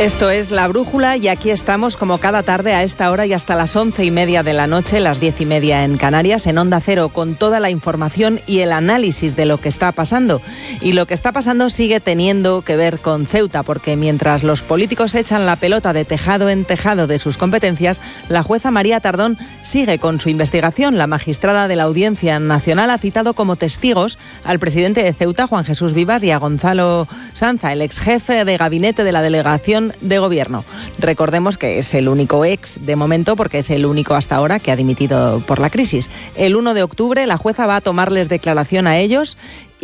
Esto es La Brújula y aquí estamos como cada tarde a esta hora y hasta las 11:30 de la noche, las 10:30 en Canarias, en Onda Cero, con toda la información y el análisis de lo que está pasando. Y lo que está pasando sigue teniendo que ver con Ceuta, porque mientras los políticos echan la pelota de tejado en tejado de sus competencias, la jueza María Tardón sigue con su investigación. La magistrada de la Audiencia Nacional ha citado como testigos al presidente de Ceuta, Juan Jesús Vivas, y a Gonzalo Sanza, el ex jefe de gabinete de la delegación de gobierno. Recordemos que es el único ex de momento, porque es el único hasta ahora que ha dimitido por la crisis. El 1 de octubre la jueza va a tomarles declaración a ellos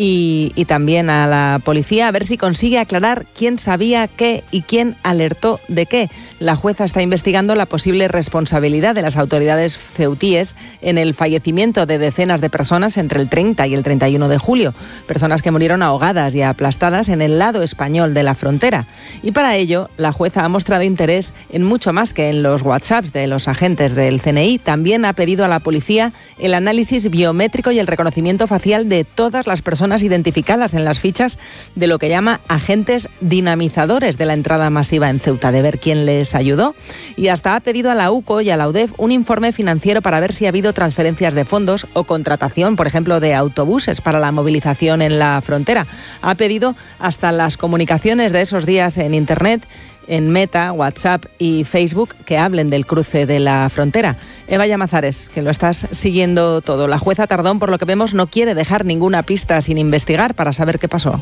y también a la policía, a ver si consigue aclarar quién sabía qué y quién alertó de qué. La jueza está investigando la posible responsabilidad de las autoridades ceutíes en el fallecimiento de decenas de personas entre el 30 y el 31 de julio, personas que murieron ahogadas y aplastadas en el lado español de la frontera. Y para ello, la jueza ha mostrado interés en mucho más que en los WhatsApps de los agentes del CNI. También ha pedido a la policía el análisis biométrico y el reconocimiento facial de todas las personas identificadas en las fichas de lo que llama agentes dinamizadores de la entrada masiva en Ceuta, de ver quién les ayudó. Y hasta ha pedido a la UCO y a la UDEF un informe financiero para ver si ha habido transferencias de fondos o contratación, por ejemplo, de autobuses para la movilización en la frontera. Ha pedido hasta las comunicaciones de esos días en Internet, en Meta, WhatsApp y Facebook, que hablen del cruce de la frontera. Eva Llamazares, que lo estás siguiendo todo. La jueza Tardón, por lo que vemos, no quiere dejar ninguna pista sin investigar para saber qué pasó.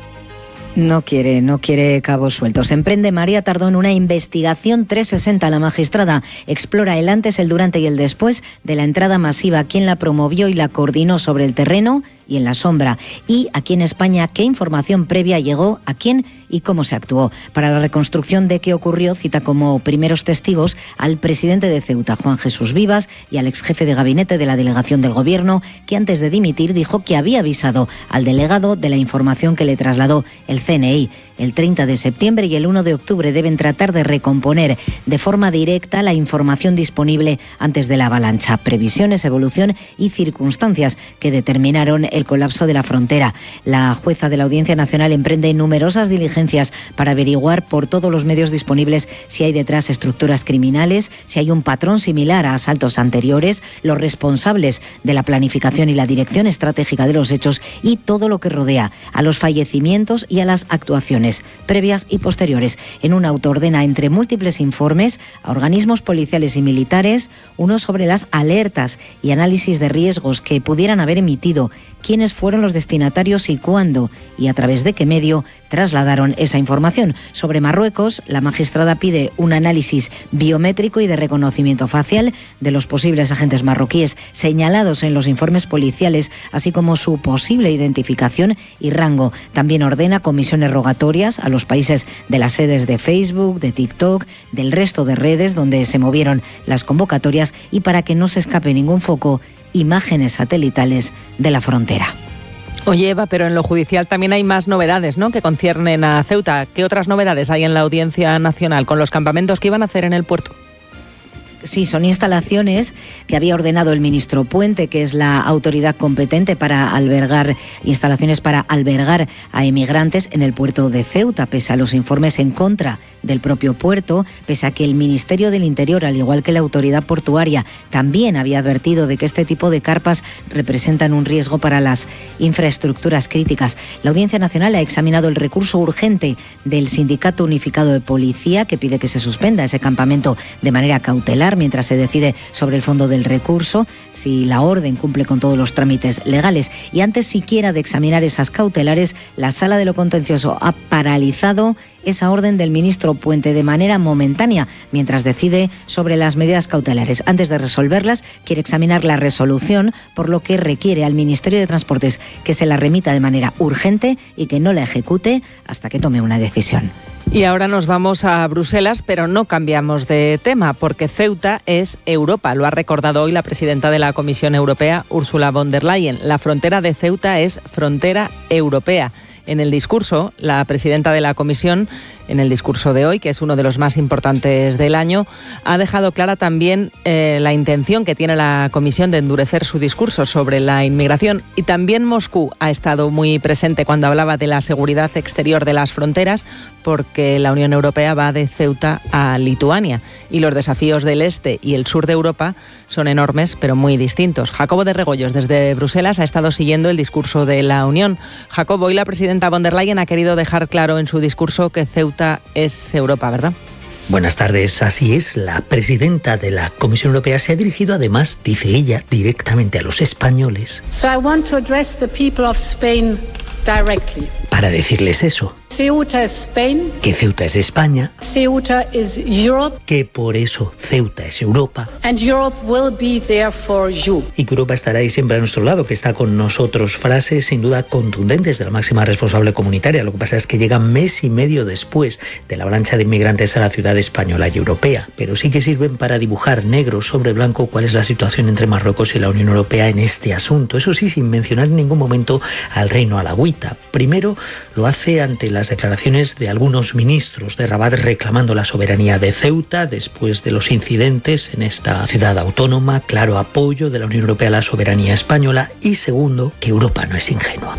No quiere cabos sueltos. Emprende María Tardón una investigación 360. La magistrada explora el antes, el durante y el después de la entrada masiva, quién la promovió y la coordinó sobre el terreno y en la sombra, y aquí en España qué información previa llegó a quién y cómo se actuó. Para la reconstrucción de qué ocurrió, cita como primeros testigos al presidente de Ceuta, Juan Jesús Vivas, y al ex jefe de gabinete de la delegación del gobierno, que antes de dimitir dijo que había avisado al delegado de la información que le trasladó el CNI. El 30 de septiembre y el 1 de octubre deben tratar de recomponer de forma directa la información disponible antes de la avalancha, previsiones, evolución y circunstancias que determinaron el colapso de la frontera. La jueza de la Audiencia Nacional emprende numerosas diligencias para averiguar por todos los medios disponibles si hay detrás estructuras criminales, si hay un patrón similar a asaltos anteriores, los responsables de la planificación y la dirección estratégica de los hechos y todo lo que rodea a los fallecimientos y a las actuaciones previas y posteriores. En un auto ordena entre múltiples informes a organismos policiales y militares, uno sobre las alertas y análisis de riesgos que pudieran haber emitido, quiénes fueron los destinatarios y cuándo y a través de qué medio trasladaron esa información. Sobre Marruecos, la magistrada pide un análisis biométrico y de reconocimiento facial de los posibles agentes marroquíes señalados en los informes policiales, así como su posible identificación y rango. También ordena comisiones rogatorias a los países de las sedes de Facebook, de TikTok, del resto de redes donde se movieron las convocatorias y, para que no se escape ningún foco, imágenes satelitales de la frontera. Oye, Eva, pero en lo judicial también hay más novedades, ¿no?, que conciernen a Ceuta. ¿Qué otras novedades hay en la Audiencia Nacional con los campamentos que iban a hacer en el puerto? Sí, son instalaciones que había ordenado el ministro Puente, que es la autoridad competente para albergar, instalaciones para albergar a emigrantes en el puerto de Ceuta, pese a los informes en contra del propio puerto, pese a que el Ministerio del Interior, al igual que la autoridad portuaria, también había advertido de que este tipo de carpas representan un riesgo para las infraestructuras críticas. La Audiencia Nacional ha examinado el recurso urgente del Sindicato Unificado de Policía, que pide que se suspenda ese campamento de manera cautelar mientras se decide sobre el fondo del recurso, si la orden cumple con todos los trámites legales. Y antes siquiera de examinar esas cautelares, la Sala de lo Contencioso ha paralizado esa orden del ministro Puente de manera momentánea, mientras decide sobre las medidas cautelares. Antes de resolverlas, quiere examinar la resolución, por lo que requiere al Ministerio de Transportes que se la remita de manera urgente y que no la ejecute hasta que tome una decisión. Y ahora nos vamos a Bruselas, pero no cambiamos de tema, porque Ceuta es Europa. Lo ha recordado hoy la presidenta de la Comisión Europea, Ursula von der Leyen. La frontera de Ceuta es frontera europea. En el discurso, la presidenta de la Comisión, en el discurso de hoy, que es uno de los más importantes del año, ha dejado clara también la intención que tiene la Comisión de endurecer su discurso sobre la inmigración. Y también Moscú ha estado muy presente cuando hablaba de la seguridad exterior de las fronteras, porque la Unión Europea va de Ceuta a Lituania y los desafíos del este y el sur de Europa son enormes, pero muy distintos. Jacobo de Regoyos, desde Bruselas, ha estado siguiendo el discurso de la Unión. Jacobo, hoy la presidenta von der Leyen ha querido dejar claro en su discurso que Ceuta es Europa, ¿verdad? Buenas tardes, así es. La presidenta de la Comisión Europea se ha dirigido además, dice ella, directamente a los españoles. So I want to address the people of Spain directly. Para decirles eso. Ceuta es Spain. Que Ceuta es España. Ceuta is Europe. Que por eso Ceuta es Europa. And Europe will be there for you. Y que Europa estará ahí siempre a nuestro lado, que está con nosotros. Frases sin duda contundentes de la máxima responsable comunitaria. Lo que pasa es que llegan mes y medio después de la avalancha de inmigrantes a la ciudad española y europea. Pero sí que sirven para dibujar negro sobre blanco cuál es la situación entre Marruecos y la Unión Europea en este asunto. Eso sí, sin mencionar en ningún momento al reino alauita. Primero, lo hace ante las declaraciones de algunos ministros de Rabat reclamando la soberanía de Ceuta después de los incidentes en esta ciudad autónoma, claro apoyo de la Unión Europea a la soberanía española y segundo, que Europa no es ingenua.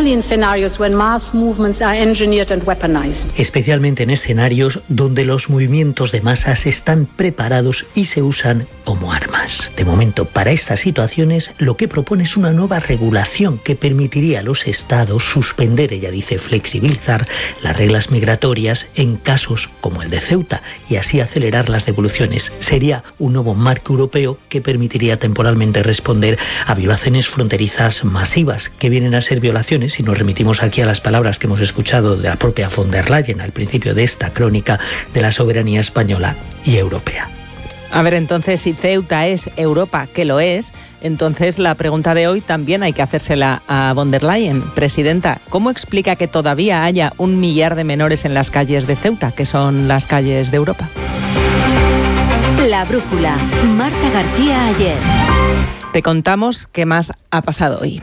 Especialmente en escenarios donde los movimientos de masas están preparados y se usan como armas. De momento, para estas situaciones, lo que propone es una nueva regulación que permitiría a los estados suspender, ella dice flexibilizar, las reglas migratorias en casos como el de Ceuta y así acelerar las devoluciones. Sería un nuevo marco europeo que permitiría temporalmente responder a violaciones fronterizas masivas, que vienen a ser violaciones, si nos remitimos aquí a las palabras que hemos escuchado de la propia von der Leyen al principio de esta crónica, de la soberanía española y europea. A ver, entonces, si Ceuta es Europa, que lo es, entonces la pregunta de hoy también hay que hacérsela a von der Leyen. Presidenta, ¿cómo explica que todavía haya 1 millar de menores en las calles de Ceuta, que son las calles de Europa? La brújula. Marta García Ayer. Te contamos qué más ha pasado hoy.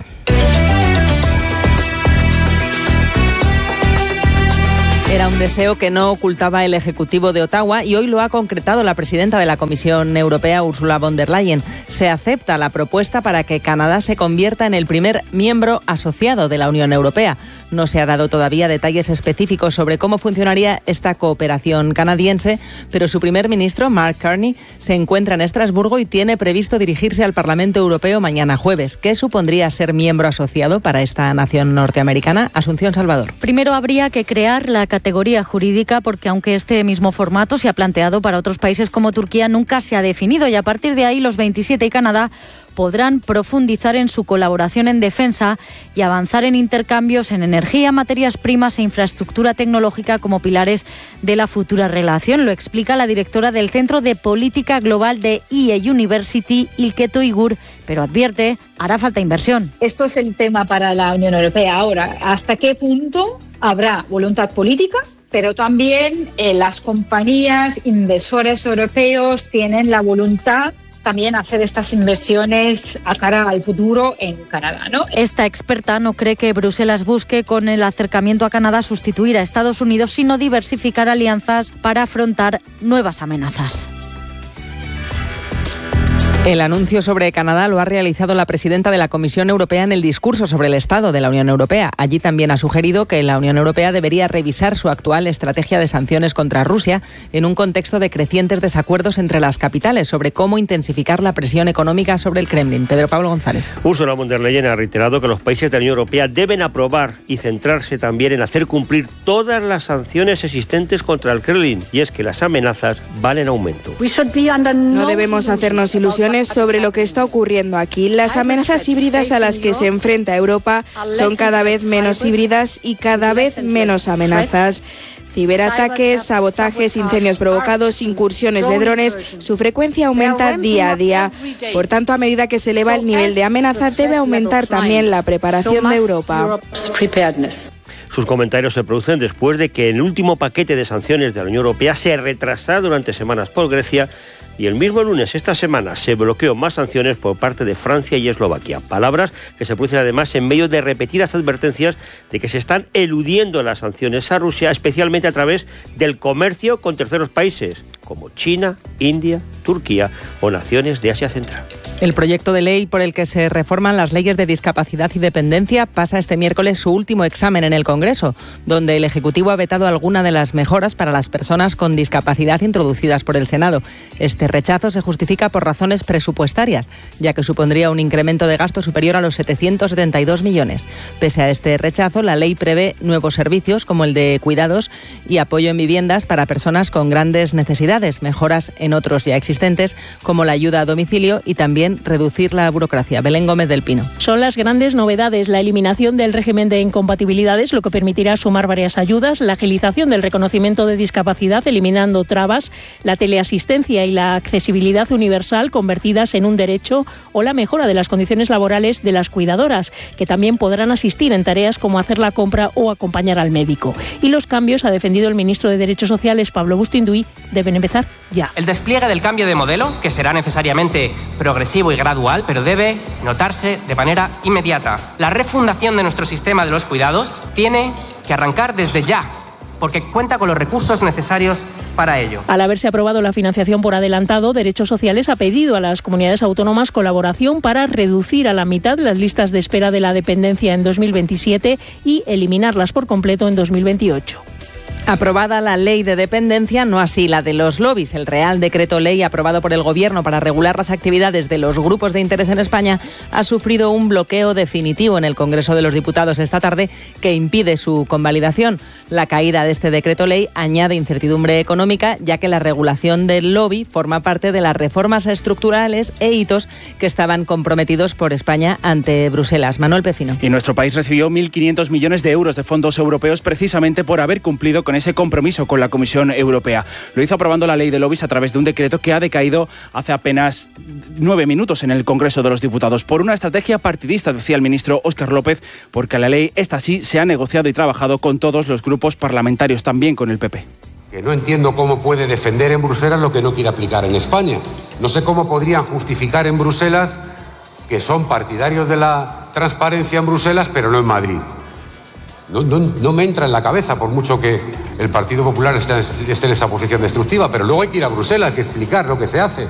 Era un deseo que no ocultaba el Ejecutivo de Ottawa y hoy lo ha concretado la presidenta de la Comisión Europea, Ursula von der Leyen. Se acepta la propuesta para que Canadá se convierta en el primer miembro asociado de la Unión Europea. No se ha dado todavía detalles específicos sobre cómo funcionaría esta cooperación canadiense, pero su primer ministro, Mark Carney, se encuentra en Estrasburgo y tiene previsto dirigirse al Parlamento Europeo mañana jueves. ¿Qué supondría ser miembro asociado para esta nación norteamericana? Asunción Salvador. Primero habría que crear la categoría jurídica porque aunque este mismo formato se ha planteado para otros países como Turquía, nunca se ha definido y a partir de ahí los 27 y Canadá podrán profundizar en su colaboración en defensa y avanzar en intercambios en energía, materias primas e infraestructura tecnológica como pilares de la futura relación. Lo explica la directora del Centro de Política Global de IE University, Ilke Uygur, pero advierte, hará falta inversión. Esto es el tema para la Unión Europea ahora. ¿Hasta qué punto habrá voluntad política? Pero también las compañías, inversores europeos tienen la voluntad también hacer estas inversiones a cara al futuro en Canadá, ¿no? Esta experta no cree que Bruselas busque con el acercamiento a Canadá sustituir a Estados Unidos, sino diversificar alianzas para afrontar nuevas amenazas. El anuncio sobre Canadá lo ha realizado la presidenta de la Comisión Europea en el discurso sobre el Estado de la Unión Europea. Allí también ha sugerido que la Unión Europea debería revisar su actual estrategia de sanciones contra Rusia en un contexto de crecientes desacuerdos entre las capitales sobre cómo intensificar la presión económica sobre el Kremlin. Pedro Pablo González. Ursula von der Leyen ha reiterado que los países de la Unión Europea deben aprobar y centrarse también en hacer cumplir todas las sanciones existentes contra el Kremlin. Y es que las amenazas van en aumento. No debemos hacernos ilusiones sobre lo que está ocurriendo aquí. Las amenazas híbridas a las que se enfrenta Europa son cada vez menos híbridas y cada vez menos amenazas. Ciberataques, sabotajes, incendios provocados, incursiones de drones, su frecuencia aumenta día a día. Por tanto, a medida que se eleva el nivel de amenaza, debe aumentar también la preparación de Europa. Sus comentarios se producen después de que el último paquete de sanciones de la Unión Europea se retrasara durante semanas por Grecia y el mismo lunes, esta semana, se bloqueó más sanciones por parte de Francia y Eslovaquia. Palabras que se producen además en medio de repetidas advertencias de que se están eludiendo las sanciones a Rusia, especialmente a través del comercio con terceros países, como China, India, Turquía o naciones de Asia Central. El proyecto de ley por el que se reforman las leyes de discapacidad y dependencia pasa este miércoles su último examen en el Congreso, donde el Ejecutivo ha vetado alguna de las mejoras para las personas con discapacidad introducidas por el Senado. Este rechazo se justifica por razones presupuestarias, ya que supondría un incremento de gasto superior a los 772 millones. Pese a este rechazo, la ley prevé nuevos servicios como el de cuidados y apoyo en viviendas para personas con grandes necesidades, mejoras en otros ya existentes como la ayuda a domicilio y también reducir la burocracia. Belén Gómez del Pino. Son las grandes novedades: la eliminación del régimen de incompatibilidades, lo que permitirá sumar varias ayudas, la agilización del reconocimiento de discapacidad, eliminando trabas, la teleasistencia y la accesibilidad universal convertidas en un derecho, o la mejora de las condiciones laborales de las cuidadoras, que también podrán asistir en tareas como hacer la compra o acompañar al médico. Y los cambios, ha defendido el ministro de Derechos Sociales, Pablo Bustinduy, deben empezar ya. El despliegue del cambio de modelo, que será necesariamente progresivo y gradual, pero debe notarse de manera inmediata. La refundación de nuestro sistema de los cuidados tiene que arrancar desde ya, porque cuenta con los recursos necesarios para ello. Al haberse aprobado la financiación por adelantado, Derechos Sociales ha pedido a las comunidades autónomas colaboración para reducir a la mitad las listas de espera de la dependencia en 2027 y eliminarlas por completo en 2028. Aprobada la ley de dependencia, no así la de los lobbies. El Real Decreto Ley aprobado por el Gobierno para regular las actividades de los grupos de interés en España ha sufrido un bloqueo definitivo en el Congreso de los Diputados esta tarde que impide su convalidación. La caída de este Decreto Ley añade incertidumbre económica, ya que la regulación del lobby forma parte de las reformas estructurales e hitos que estaban comprometidos por España ante Bruselas. Manuel Pecino. Y nuestro país recibió 1.500 millones de euros de fondos europeos precisamente por haber cumplido con ese compromiso con la Comisión Europea. Lo hizo aprobando la ley de lobbies a través de un decreto que ha decaído hace apenas 9 minutos en el Congreso de los Diputados por una estrategia partidista, decía el ministro Óscar López, porque la ley, esta sí, se ha negociado y trabajado con todos los grupos parlamentarios, también con el PP. Que no entiendo cómo puede defender en Bruselas lo que no quiere aplicar en España. No sé cómo podrían justificar en Bruselas que son partidarios de la transparencia en Bruselas, pero no en Madrid. No me entra en la cabeza, por mucho que el Partido Popular esté en esa posición destructiva, pero luego hay que ir a Bruselas y explicar lo que se hace.